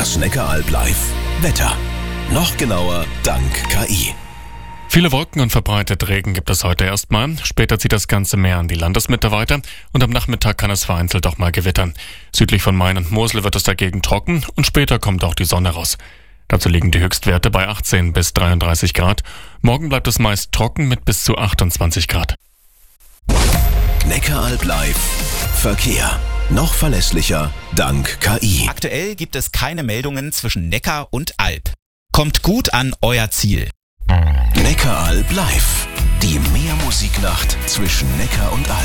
Das Neckaralb Live. Wetter. Noch genauer dank KI. Viele Wolken und verbreitet Regen gibt es heute erstmal. Später zieht das Ganze mehr an die Landesmitte weiter und am Nachmittag kann es vereinzelt auch mal gewittern. Südlich von Main und Mosel wird es dagegen trocken und später kommt auch die Sonne raus. Dazu liegen die Höchstwerte bei 18 bis 33 Grad. Morgen bleibt es meist trocken mit bis zu 28 Grad. Neckaralb Live. Verkehr. Noch verlässlicher dank KI. Aktuell gibt es keine Meldungen zwischen Neckar und Alb. Kommt gut an euer Ziel. Neckaralb Live. Die Meermusiknacht zwischen Neckar und Alb.